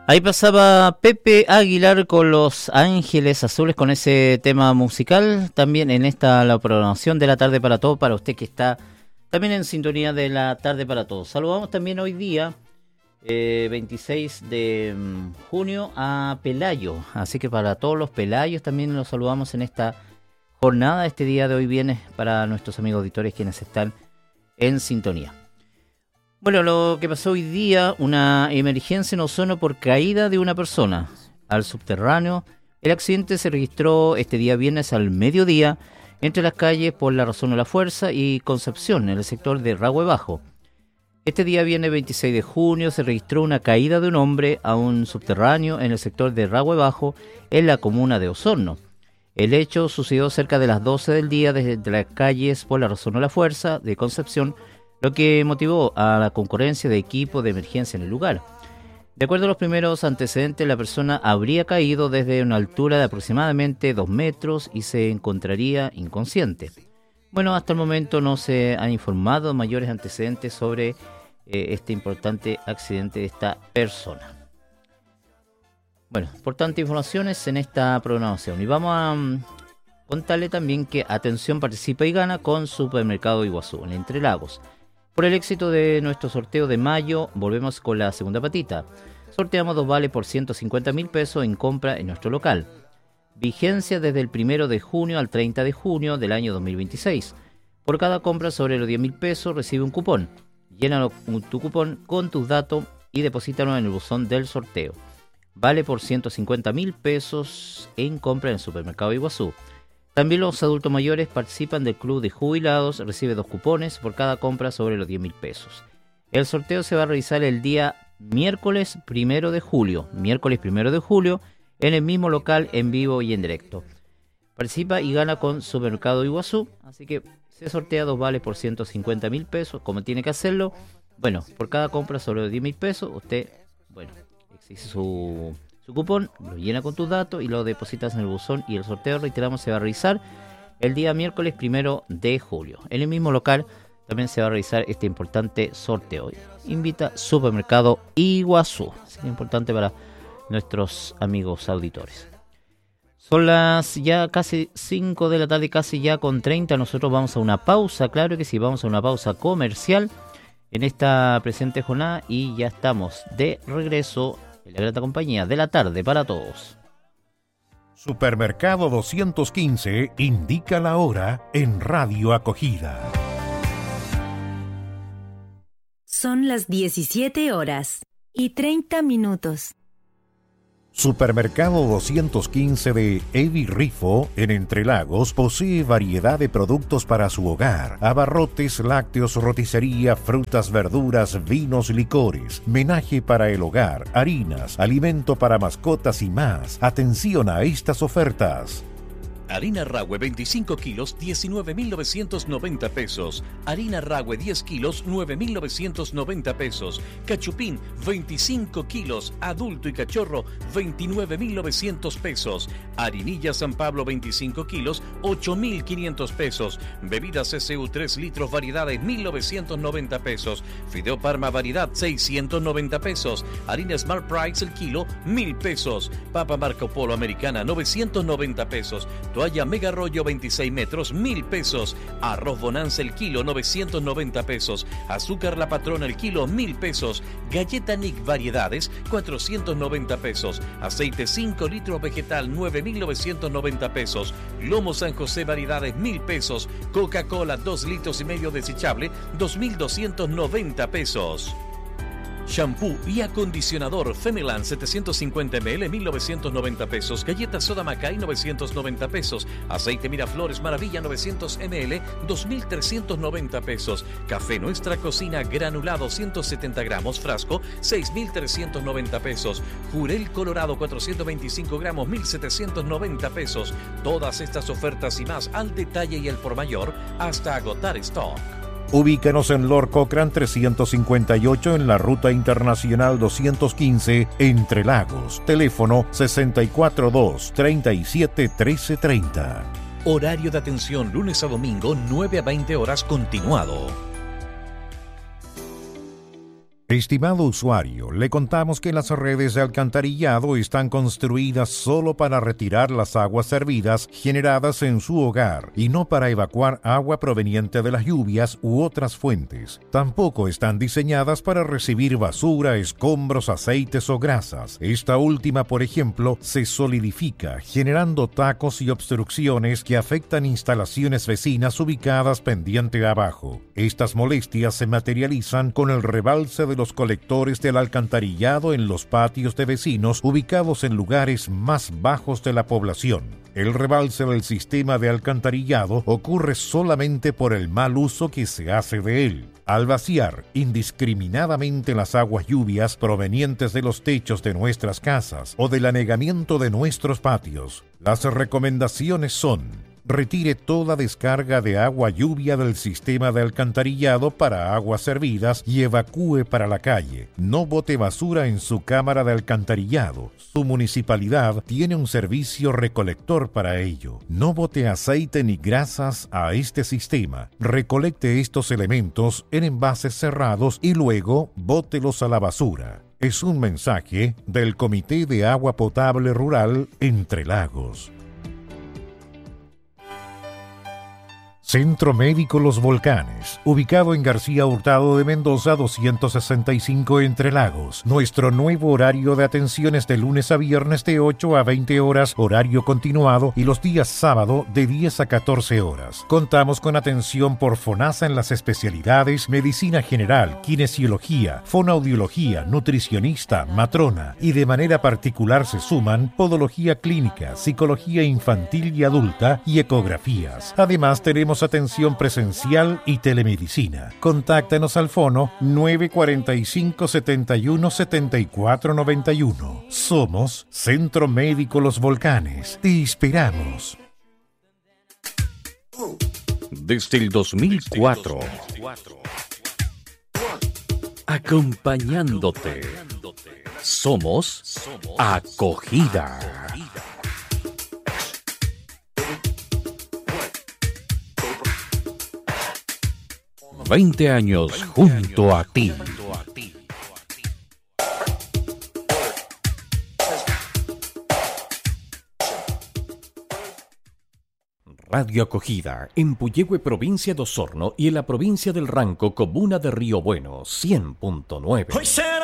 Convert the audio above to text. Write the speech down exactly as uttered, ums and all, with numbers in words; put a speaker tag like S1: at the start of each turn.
S1: Ahí pasaba Pepe Aguilar con Los Ángeles Azules con ese tema musical. También en esta la programación de la tarde para todos, para usted que está también en sintonía de la tarde para todos. Saludamos también hoy día, eh, veintiséis de junio, a Pelayo. Así que para todos los Pelayos también los saludamos en esta jornada. Este día de hoy viene para nuestros amigos auditores quienes están en sintonía. Bueno, lo que pasó hoy día, una emergencia en Osorno por caída de una persona al subterráneo. El accidente se registró este día viernes al mediodía entre las calles por la Razón de la Fuerza y Concepción, en el sector de Rahue Bajo. Este día viernes veintiséis de junio se registró una caída de un hombre a un subterráneo en el sector de Rahue Bajo, en la comuna de Osorno. El hecho sucedió cerca de las doce del día desde las calles por la Razón de la Fuerza de Concepción, lo que motivó a la concurrencia de equipos de emergencia en el lugar. De acuerdo a los primeros antecedentes, la persona habría caído desde una altura de aproximadamente dos metros y se encontraría inconsciente. Bueno, hasta el momento no se han informado mayores antecedentes sobre eh, este importante accidente de esta persona. Bueno, importantes informaciones en esta programación. Y vamos a um, contarle también que Atención Participa y Gana con Supermercado Iguazú, en Entre Lagos. Por el éxito de nuestro sorteo de mayo, volvemos con la segunda patita. Sorteamos dos vales por ciento cincuenta mil pesos en compra en nuestro local. Vigencia desde el primero de junio al treinta de junio del año dos mil veintiséis. Por cada compra sobre los diez mil pesos recibe un cupón. Llénalo tu cupón con tus datos y deposítalo en el buzón del sorteo. Vale por ciento cincuenta mil pesos en compra en el Supermercado Iguazú. También los adultos mayores participan del Club de Jubilados, recibe dos cupones por cada compra sobre los diez mil pesos. El sorteo se va a realizar el día miércoles primero de julio, miércoles primero de julio, en el mismo local, en vivo y en directo. Participa y gana con Supermercado Iguazú, así que se sortea dos vales por ciento cincuenta mil pesos, como tiene que hacerlo. Bueno, por cada compra sobre los diez mil pesos, usted, bueno, exige su... su cupón, lo llena con tus datos y lo depositas en el buzón, y el sorteo, reiteramos, se va a realizar el día miércoles primero de julio. En el mismo local también se va a realizar este importante sorteo. Invita Supermercado Iguazú. Así que es importante para nuestros amigos auditores. Son las ya casi cinco de la tarde, casi ya con treinta. Nosotros vamos a una pausa, claro que sí, vamos a una pausa comercial en esta presente jornada y ya estamos de regreso en la grata compañía de la tarde para todos.
S2: Supermercado doscientos quince indica la hora en Radio Acogida.
S3: Son las diecisiete horas y treinta minutos.
S2: Supermercado doscientos quince de Evi Rifo, en Entre Lagos, posee variedad de productos para su hogar: abarrotes, lácteos, roticería, frutas, verduras, vinos, licores, menaje para el hogar, harinas, alimento para mascotas y más. Atención a estas ofertas.
S4: Harina Rahue veinticinco kilos, diecinueve mil novecientos noventa pesos. Harina Rahue diez kilos, nueve mil novecientos noventa pesos. Cachupín veinticinco kilos, adulto y cachorro, veintinueve mil novecientos pesos. Harinilla San Pablo veinticinco kilos, ocho mil quinientos pesos. Bebidas C C U tres litros variedades, mil novecientos noventa pesos. Fideo Parma variedad, seiscientos noventa pesos. Harina Smart Price el kilo, mil pesos. Papa Marco Polo americana, novecientos noventa pesos. Toalla Mega Rollo veintiséis metros, mil pesos. Arroz Bonanza el kilo, novecientos noventa pesos. Azúcar La Patrona el kilo, mil pesos. Galleta Nick variedades, cuatrocientos noventa pesos. Aceite cinco litros vegetal, nueve mil novecientos noventa pesos. Lomo San José variedades, mil pesos. Coca-Cola dos litros y medio desechable, dos mil doscientos noventa pesos. Shampoo y acondicionador Femelan setecientos cincuenta mililitros, mil novecientos noventa pesos. Galletas Soda Macay, novecientos noventa pesos. Aceite Miraflores Maravilla, novecientos mililitros, dos mil trescientos noventa pesos. Café Nuestra Cocina granulado, ciento setenta gramos, frasco, seis mil trescientos noventa pesos. Jurel Colorado, cuatrocientos veinticinco gramos, mil setecientos noventa pesos. Todas estas ofertas y más al detalle y el por mayor hasta agotar stock.
S2: Ubícanos en Lord Cochrane trescientos cincuenta y ocho en la Ruta Internacional doscientos quince, Entre Lagos. Teléfono sesenta y cuatro dos, treinta y siete, trece treinta.
S4: Horario de atención lunes a domingo, nueve a veinte horas continuado.
S2: Estimado usuario, le contamos que las redes de alcantarillado están construidas solo para retirar las aguas servidas generadas en su hogar y no para evacuar agua proveniente de las lluvias u otras fuentes. Tampoco están diseñadas para recibir basura, escombros, aceites o grasas. Esta última, por ejemplo, se solidifica, generando tacos y obstrucciones que afectan instalaciones vecinas ubicadas pendiente abajo. Estas molestias se materializan con el rebalse de los colectores del alcantarillado en los patios de vecinos ubicados en lugares más bajos de la población. El rebalse del sistema de alcantarillado ocurre solamente por el mal uso que se hace de él. Al vaciar indiscriminadamente las aguas lluvias provenientes de los techos de nuestras casas o del anegamiento de nuestros patios, las recomendaciones son: retire toda descarga de agua lluvia del sistema de alcantarillado para aguas servidas y evacúe para la calle. No bote basura en su cámara de alcantarillado. Su municipalidad tiene un servicio recolector para ello. No bote aceite ni grasas a este sistema. Recolecte estos elementos en envases cerrados y luego bótelos a la basura. Es un mensaje del Comité de Agua Potable Rural Entre Lagos. Centro Médico Los Volcanes, ubicado en García Hurtado de Mendoza doscientos sesenta y cinco Entre Lagos. Nuestro nuevo horario de atención es de lunes a viernes de ocho a veinte horas, horario continuado, y los días sábado de diez a catorce horas. Contamos con atención por FONASA en las especialidades Medicina General, Kinesiología, Fonoaudiología, Nutricionista, Matrona, y de manera particular se suman Podología Clínica, Psicología Infantil y Adulta y Ecografías. Además tenemos atención presencial y telemedicina. Contáctanos al fono nueve cuatro cinco, setenta y uno, setenta y cuatro noventa y uno. Somos Centro Médico Los Volcanes. Te esperamos.
S4: Desde el dos mil cuatro, acompañándote. Somos Acogida. veinte años junto a ti. Radio Acogida, en Puyehue, provincia de Osorno, y en la provincia del Ranco, comuna de Río Bueno, cien punto nueve.